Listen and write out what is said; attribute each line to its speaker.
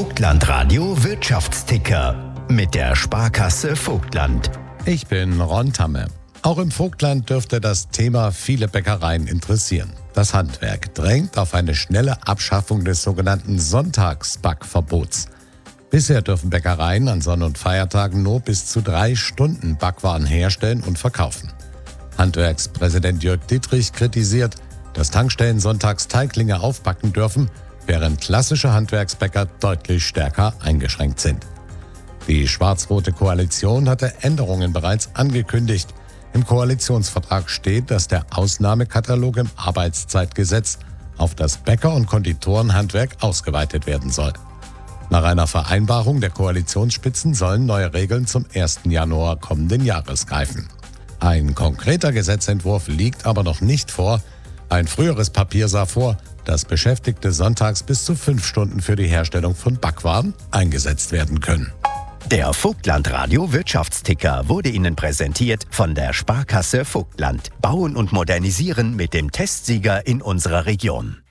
Speaker 1: Vogtland-Radio Wirtschaftsticker mit der Sparkasse Vogtland.
Speaker 2: Ich bin Ron Tamme. Auch im Vogtland dürfte das Thema viele Bäckereien interessieren. Das Handwerk drängt auf eine schnelle Abschaffung des sogenannten Sonntagsbackverbots. Bisher dürfen Bäckereien an Sonn- und Feiertagen nur bis zu 3 Stunden Backwaren herstellen und verkaufen. Handwerkspräsident Jörg Dittrich kritisiert, dass Tankstellen sonntags Teiglinge aufbacken dürfen, während klassische Handwerksbäcker deutlich stärker eingeschränkt sind. Die schwarz-rote Koalition hatte Änderungen bereits angekündigt. Im Koalitionsvertrag steht, dass der Ausnahmekatalog im Arbeitszeitgesetz auf das Bäcker- und Konditorenhandwerk ausgeweitet werden soll. Nach einer Vereinbarung der Koalitionsspitzen sollen neue Regeln zum 1. Januar kommenden Jahres greifen. Ein konkreter Gesetzentwurf liegt aber noch nicht vor. Ein früheres Papier sah vor, dass Beschäftigte sonntags bis zu 5 Stunden für die Herstellung von Backwaren eingesetzt werden können.
Speaker 1: Der Vogtland-Radio Wirtschaftsticker wurde Ihnen präsentiert von der Sparkasse Vogtland. Bauen und modernisieren mit dem Testsieger in unserer Region.